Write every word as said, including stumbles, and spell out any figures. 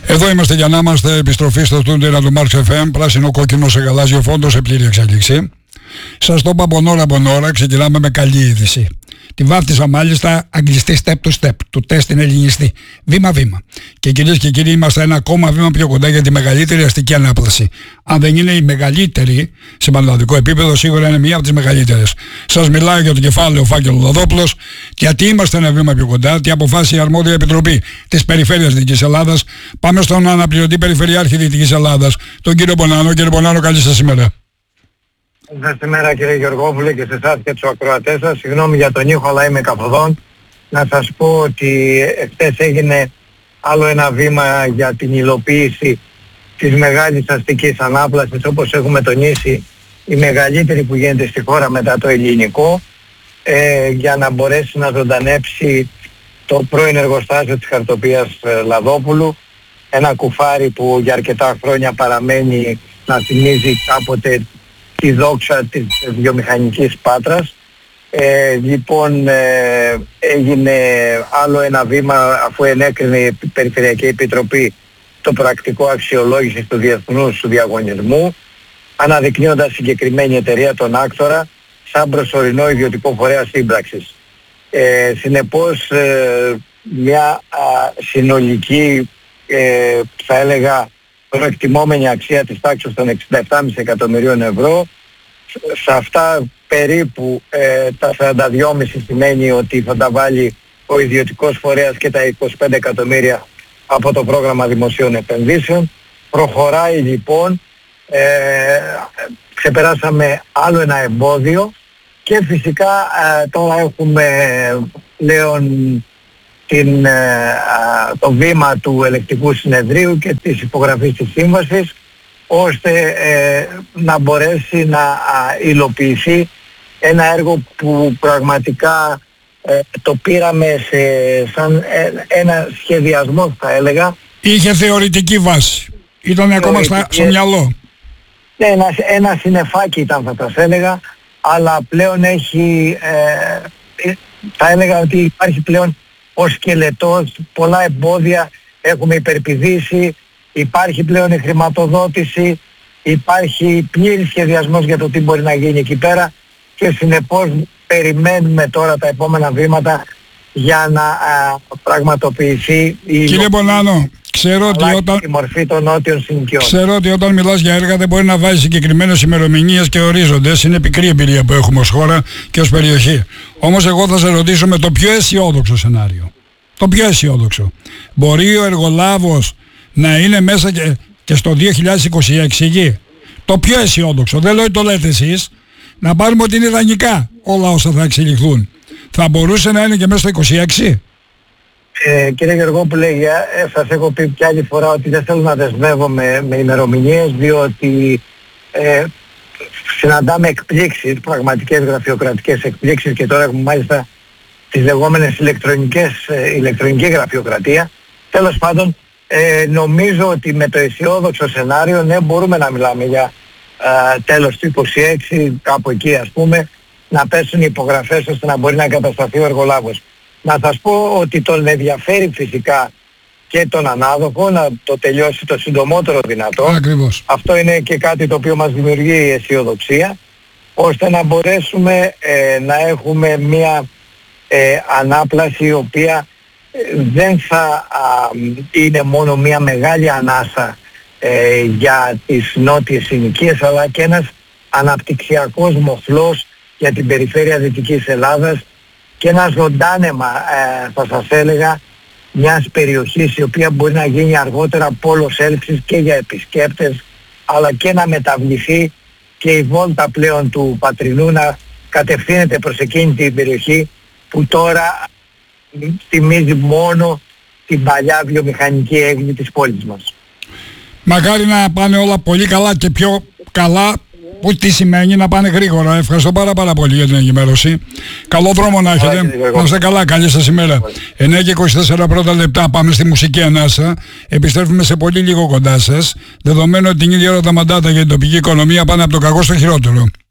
Εδώ είμαστε για να είμαστε επιστροφή στο στούντιο του Marx εφ εμ, πράσινο κόκκινο σε γαλάζιο φόντο σε πλήρη εξέλιξη. Σας το είπα από ώρα από ώρα, ξεκινάμε με καλή είδηση. Τη βάφτισα μάλιστα αγγλιστή step to step, του τεστ στην ελληνιστή. Βήμα-βήμα. Και κυρίες και κύριοι, είμαστε ένα ακόμα βήμα πιο κοντά για τη μεγαλύτερη αστική ανάπλαση. Αν δεν είναι η μεγαλύτερη σε πανελλαδικό επίπεδο, σίγουρα είναι μία από τις μεγαλύτερες. Σας μιλάω για το κεφάλαιο Φάκελο Δαδόπουλος, γιατί είμαστε ένα βήμα πιο κοντά, τι αποφάσισε η αρμόδια επιτροπή της Περιφέρειας Δυτικής Ελλάδας. Πάμε στον αναπληρωτή Περιφερειάρχη Δυτικής Ελλάδας, τον κύριο Μπονάνο. Κύριε Μπονάνο, καλή σας ημέρα. Καλημέρα κύριε Γεωργόπουλε και σε εσάς και τους ακροατές σας. Συγγνώμη για τον ήχο, αλλά είμαι καθοδόν. Να σας πω ότι χθες έγινε άλλο ένα βήμα για την υλοποίηση της μεγάλης αστικής ανάπλασης, όπως έχουμε τονίσει, η μεγαλύτερη που γίνεται στη χώρα μετά το ελληνικό, ε, για να μπορέσει να ζωντανέψει το πρώην εργοστάσιο της χαρτοπίας ε, Λαδόπουλου, ένα κουφάρι που για αρκετά χρόνια παραμένει να θυμίζει κάποτε τη δόξα της βιομηχανικής Πάτρας. Ε, λοιπόν, ε, έγινε άλλο ένα βήμα αφού ενέκρινε η Περιφερειακή Επιτροπή το πρακτικό αξιολόγησης του διεθνούς διαγωνισμού, αναδεικνύοντας συγκεκριμένη εταιρεία, τον Άκτορα, σαν προσωρινό ιδιωτικό φορέα σύμπραξης. Ε, συνεπώς, ε, μια α, συνολική, ε, θα έλεγα, προεκτιμόμενη αξία της τάξης των εξήντα επτά κόμμα πέντε εκατομμυρίων ευρώ. Σε αυτά περίπου ε, τα σαράντα δύο κόμμα πέντε σημαίνει ότι θα τα βάλει ο ιδιωτικός φορέας και τα είκοσι πέντε εκατομμύρια από το πρόγραμμα δημοσίων επενδύσεων. Προχωράει λοιπόν, ε, ξεπεράσαμε άλλο ένα εμπόδιο και φυσικά ε, τώρα έχουμε πλέον την, ε, το βήμα του ελεκτικού συνεδρίου και της υπογραφής της σύμβασης, ώστε ε, να μπορέσει να α, υλοποιηθεί ένα έργο που πραγματικά ε, το πήραμε σε, σαν ε, ένα σχεδιασμό, θα έλεγα. Είχε θεωρητική βάση. Ήταν ακόμα στα, στο μυαλό. Ναι, ένα, ένα συννεφάκι ήταν, θα τα έλεγα, αλλά πλέον έχει, ε, θα έλεγα ότι υπάρχει πλέον ο σκελετός, πολλά εμπόδια έχουμε υπερπηδήσει, υπάρχει πλέον η χρηματοδότηση, υπάρχει πλήρης σχεδιασμός για το τι μπορεί να γίνει εκεί πέρα και συνεπώς περιμένουμε τώρα τα επόμενα βήματα για να α, πραγματοποιηθεί η, Κύριε Μπονάνο, ξέρω ότι, όταν... η μορφή των νότιων συνοικιών. Ξέρω ότι όταν μιλάς για έργα δεν μπορεί να βάζει συγκεκριμένες ημερομηνίες και ορίζοντες. Είναι πικρή εμπειρία που έχουμε ως χώρα και ως περιοχή. Όμως εγώ θα σε ρωτήσω με το πιο αισιόδοξο σενάριο. Το πιο αισιόδοξο. Μπορεί ο εργολάβος να είναι μέσα και, και στο δύο χιλιάδες είκοσι έξι εκεί. Το πιο αισιόδοξο, δεν λέω ότι το λέτε εσείς, να πάρουμε ότι είναι ιδανικά όλα όσα θα εξελιχθούν. Θα μπορούσε να είναι και μέσα στο είκοσι έξι. Ε, κύριε Γεωργόπουλε, ε, σας έχω πει κι άλλη φορά ότι δεν θέλω να δεσμεύομαι με ημερομηνίες, διότι ε, συναντάμε εκπλήξεις, πραγματικές γραφειοκρατικές εκπλήξεις, και τώρα έχουμε μάλιστα τις λεγόμενες ηλεκτρονικές, ε, ηλεκτρονική γραφειοκρατία. Τέλος πάντων, ε, νομίζω ότι με το αισιόδοξο σενάριο, ναι, μπορούμε να μιλάμε για ε, τέλος του είκοσι έξι, κάπου εκεί ας πούμε, να πέσουν οι υπογραφές ώστε να μπορεί να εγκατασταθεί ο εργολάβος. Να σας πω ότι τον ενδιαφέρει φυσικά και τον ανάδοχο να το τελειώσει το συντομότερο δυνατό. Ακριβώς. Αυτό είναι και κάτι το οποίο μας δημιουργεί αισιοδοξία, ώστε να μπορέσουμε ε, να έχουμε μια ε, ανάπλαση η οποία ε, δεν θα α, είναι μόνο μια μεγάλη ανάσα ε, για τις νότιες συνοικίες, αλλά και ένας αναπτυξιακός μοχλός για την περιφέρεια Δυτικής Ελλάδας και ένα ζωντάνεμα, ε, θα σας έλεγα, μιας περιοχής η οποία μπορεί να γίνει αργότερα πόλος έλξης και για επισκέπτες, αλλά και να μεταβληθεί και η βόλτα πλέον του Πατρινού να κατευθύνεται προς εκείνη την περιοχή που τώρα θυμίζει μόνο την παλιά βιομηχανική έγνοια της πόλης μας. Μακάρι να πάνε όλα πολύ καλά και πιο καλά, που τι σημαίνει να πάνε γρήγορα. Ευχαριστώ πάρα πάρα πολύ για την ενημέρωση. Καλό δρόμο να έχετε. Να είστε καλά, καλή σας ημέρα. εννιά και είκοσι τέσσερα πρώτα λεπτά, πάμε στη μουσική ανάσα. Επιστρέφουμε σε πολύ λίγο κοντά σας, δεδομένου ότι την ίδια ώρα τα μαντάτα για την τοπική οικονομία πάνε από το κακό στο χειρότερο.